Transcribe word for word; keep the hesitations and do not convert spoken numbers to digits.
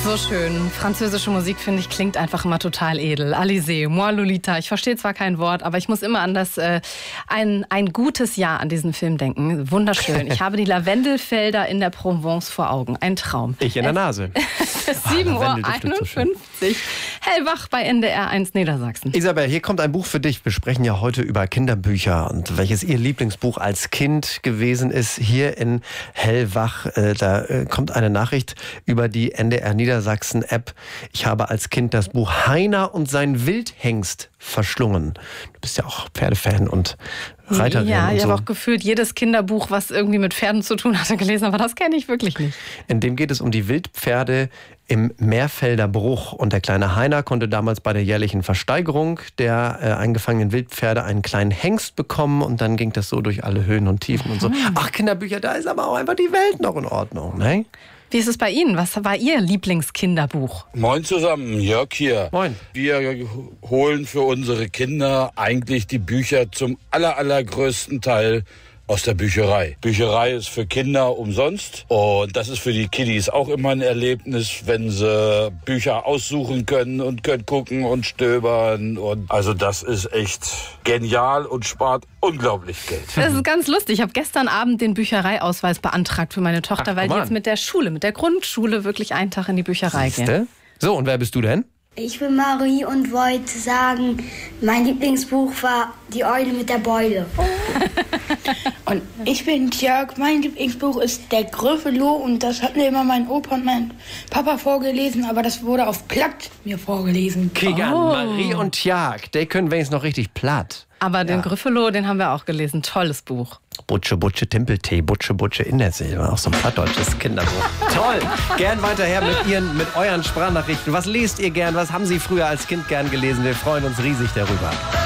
So schön. Französische Musik, finde ich, klingt einfach immer total edel. Alizé, moi Lolita. Ich verstehe zwar kein Wort, aber ich muss immer an das äh, ein, ein gutes Jahr an diesen Film denken. Wunderschön. Ich habe die Lavendelfelder in der Provence vor Augen. Ein Traum. Ich in der Nase. sieben Uhr einundfünfzig. Hellwach bei N D R eins Niedersachsen. Isabel, hier kommt ein Buch für dich. Wir sprechen ja heute über Kinderbücher und welches Ihr Lieblingsbuch als Kind gewesen ist. Hier in Hellwach, äh, da äh, kommt eine Nachricht über die N D R Niedersachsen-App. Ich habe als Kind das Buch Heiner und sein Wildhengst verschlungen. Du bist ja auch Pferdefan und Reiterin. Ja, und ich so. habe auch gefühlt jedes Kinderbuch, was irgendwie mit Pferden zu tun hatte, gelesen, aber das kenne ich wirklich nicht. In dem geht es um die Wildpferde im Meerfelder Bruch. Und der kleine Heiner konnte damals bei der jährlichen Versteigerung der äh, eingefangenen Wildpferde einen kleinen Hengst bekommen. Und dann ging das so durch alle Höhen und Tiefen und so. Ach, Kinderbücher, da ist aber auch einfach die Welt noch in Ordnung, ne? Wie ist es bei Ihnen? Was war Ihr Lieblingskinderbuch? Moin zusammen, Jörg hier. Moin. Wir holen für unsere Kinder eigentlich die Bücher zum aller, allergrößten Teil aus der Bücherei. Bücherei ist für Kinder umsonst und das ist für die Kiddies auch immer ein Erlebnis, wenn sie Bücher aussuchen können und können gucken und stöbern. Und also das ist echt genial und spart unglaublich Geld. Das ist ganz lustig. Ich habe gestern Abend den Büchereiausweis beantragt für meine Tochter, Ach, weil die Mann. jetzt mit der Schule, mit der Grundschule wirklich einen Tag in die Bücherei gehen. Siehste? So, und wer bist du denn? Ich bin Marie und wollte sagen, mein Lieblingsbuch war Die Eule mit der Beule. Und ich bin Jörg, mein Lieblingsbuch ist Der Gryffalo und das hat mir immer mein Opa und mein Papa vorgelesen, aber das wurde auf Platt mir vorgelesen. Kigan, Oh. Marie und Tjag, die können wenigstens noch richtig platt. Aber den Gryffalo, den haben wir auch gelesen. Tolles Buch. Butsche, Butsche, Timpeltee, Butsche, Butsche, Innersee. Auch so ein plattdeutsches Kinderbuch. Toll. Gern weiterher mit Ihren, mit euren Sprachnachrichten. Was lest ihr gern? Was haben Sie früher als Kind gern gelesen? Wir freuen uns riesig darüber.